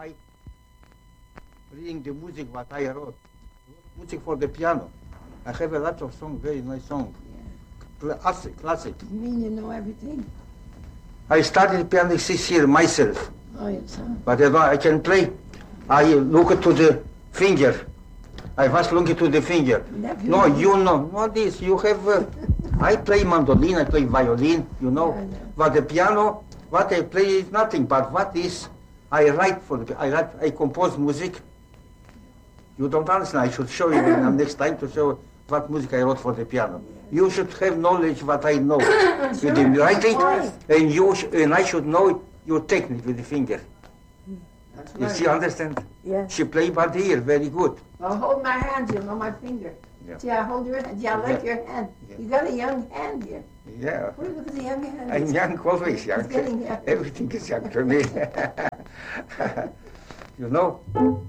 my reading the music what I wrote. Music for the piano. I have a lot of songs, very nice songs. Classic. You mean you know everything? I started piano 6 years myself, Oh, yes, huh? but I can play. I look to the finger. I was looking to the finger. No, you know, what this? You have. I play mandolin, I play violin, you know. Yeah, I know. But the piano, what I play is nothing. But what is? I write for the. I compose music. You don't understand. I should show you next time to show what music I wrote for the piano. You should have knowledge what I know with the writing, and I should know your technique with the finger. That's You right. see, understand? Yeah. She play by the ear, very good. Well, hold my hand, you'll know my finger. Yeah. See, I hold your hand. Yeah, I like Yeah. your hand. Yeah. You got a young hand here. Yeah. Look at the young hand. I'm young, always young. It's getting young. Everything is young to me. You know?